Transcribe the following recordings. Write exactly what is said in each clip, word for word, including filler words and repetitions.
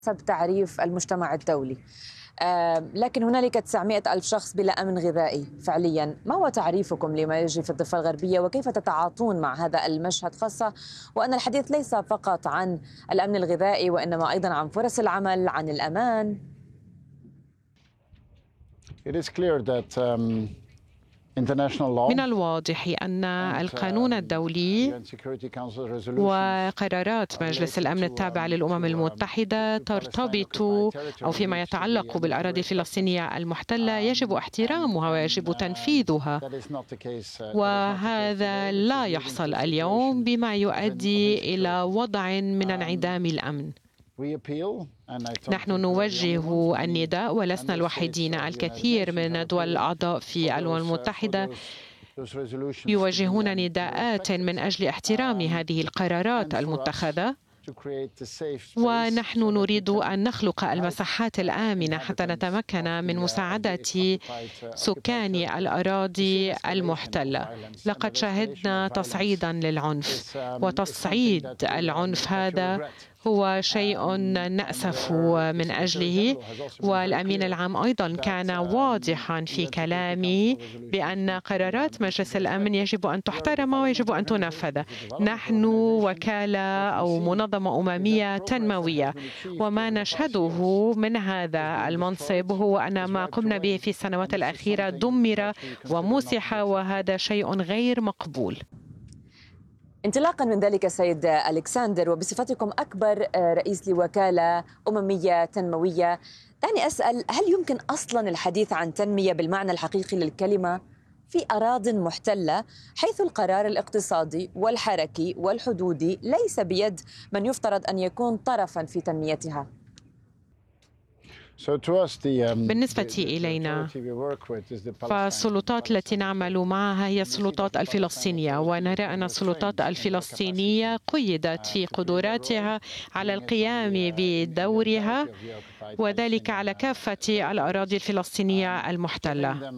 حسب تعريف المجتمع الدولي. آه لكن هنالك تسعمائة ألف شخص بلا أمن غذائي فعليا. ما هو تعريفكم لما يجري في الضفة الغربية وكيف تتعاطون مع هذا المشهد، خاصة وأن الحديث ليس فقط عن الأمن الغذائي وإنما أيضا عن فرص العمل، عن الأمان؟ It is clear that um... من الواضح أن القانون الدولي وقرارات مجلس الأمن التابع للأمم المتحدة ترتبط أو فيما يتعلق بالأراضي الفلسطينية المحتلة يجب احترامها ويجب تنفيذها، وهذا لا يحصل اليوم بما يؤدي إلى وضع من انعدام الأمن. نحن نوجه النداء ولسنا الوحيدين، الكثير من الدول الأعضاء في الأمم المتحدة يوجهون نداءات من أجل احترام هذه القرارات المتخذة، ونحن نريد أن نخلق المساحات الآمنة حتى نتمكن من مساعدة سكان الأراضي المحتلة. لقد شهدنا تصعيدا للعنف، وتصعيد العنف هذا هو شيء نأسف من أجله، والأمين العام أيضا كان واضحا في كلامه بأن قرارات مجلس الأمن يجب أن تحترم ويجب أن تنفذ. نحن وكالة أو منظمة أممية تنموية، وما نشهده من هذا المنصب هو أن ما قمنا به في السنوات الأخيرة دمر ومسح، وهذا شيء غير مقبول. انطلاقا من ذلك سيد ألكسندر، وبصفتكم أكبر رئيس لوكالة أممية تنموية، دعني أسأل، هل يمكن أصلا الحديث عن تنمية بالمعنى الحقيقي للكلمة في أراضٍ محتلة، حيث القرار الاقتصادي والحركي والحدودي ليس بيد من يفترض أن يكون طرفا في تنميتها؟ بالنسبة إلينا فالسلطات التي نعمل معها هي السلطات الفلسطينية، ونرى أن السلطات الفلسطينية قيدت في قدراتها على القيام بدورها، وذلك على كافة الأراضي الفلسطينية المحتلة.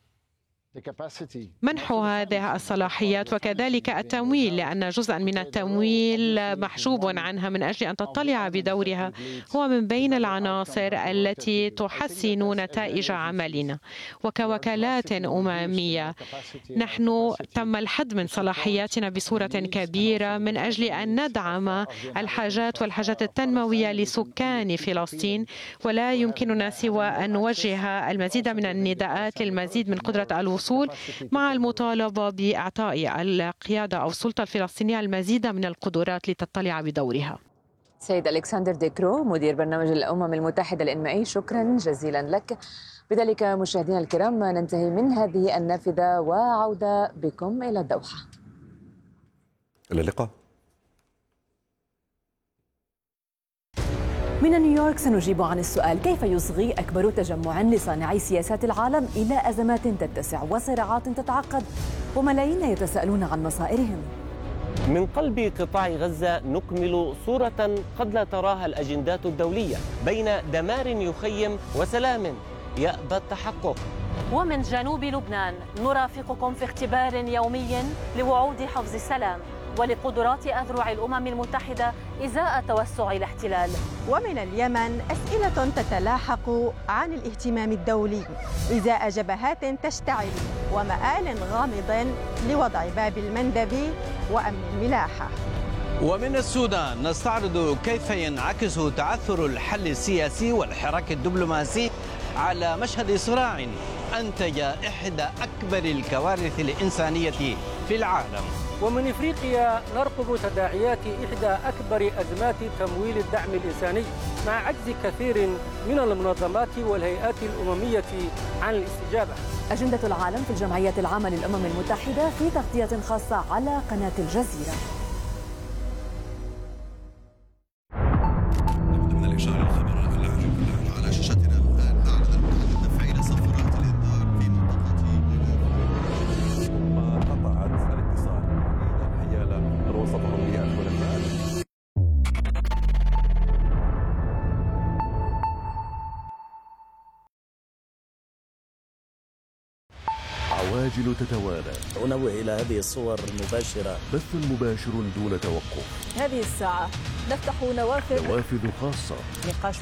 منح هذه الصلاحيات وكذلك التمويل، لأن جزءا من التمويل محجوب عنها من أجل أن تطلع بدورها، هو من بين العناصر التي تحسن نتائج عملنا. وكوكالات أممية نحن تم الحد من صلاحياتنا بصورة كبيرة من أجل أن ندعم الحاجات والحاجات التنموية لسكان فلسطين، ولا يمكننا سوى أن نوجه المزيد من النداءات للمزيد من قدرة الوصول مع المطالبة بإعطاء القيادة أو السلطة الفلسطينية المزيد من القدرات لتطلع بدورها. سيد ألكسندر ديكرو، مدير برنامج الأمم المتحدة الإنمائي، شكرا جزيلا لك. بذلك مشاهدينا الكرام ننتهي من هذه النافذة وعودة بكم إلى الدوحة. إلى اللقاء. من نيويورك سنجيب عن السؤال: كيف يصغي أكبر تجمع لصانعي سياسات العالم إلى أزمات تتسع وصراعات تتعقد وملايين يتساءلون عن مصائرهم؟ من قلب قطاع غزة نكمل صورة قد لا تراها الأجندات الدولية، بين دمار يخيم وسلام يأبى التحقق. ومن جنوب لبنان نرافقكم في اختبار يومي لوعود حفظ السلام ولقدرات أذرع الأمم المتحدة إزاء توسع الاحتلال. ومن اليمن أسئلة تتلاحق عن الاهتمام الدولي إزاء جبهات تشتعل ومآل غامض لوضع باب المندب وأمن الملاحة. ومن السودان نستعرض كيف ينعكس تعثر الحل السياسي والحراك الدبلوماسي على مشهد صراع أنتج إحدى أكبر الكوارث الإنسانية في العالم. ومن إفريقيا نرقب تداعيات إحدى أكبر أزمات تمويل الدعم الإنساني مع عجز كثير من المنظمات والهيئات الأممية عن الاستجابة. أجندة العالم في الجمعية العامة للأمم المتحدة في تغطية خاصة على قناة الجزيرة. العواجل تتوالى. أنوه إلى هذه الصور المباشرة. بث مباشر دون توقف. هذه الساعة نفتح نوافذ نوافذ خاصة. نقاش